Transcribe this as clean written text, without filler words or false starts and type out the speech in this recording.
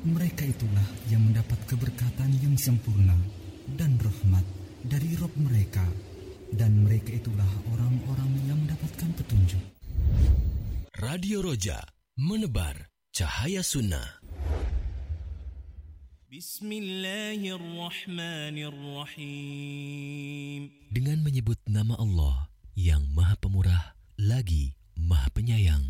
Mereka itulah yang mendapat keberkatan yang sempurna dan rahmat dari Rabb mereka, dan mereka itulah orang-orang yang mendapatkan petunjuk. Radio Roja, menebar cahaya sunnah. Bismillahirrahmanirrahim. Dengan menyebut nama Allah yang Maha Pemurah lagi Maha Penyayang.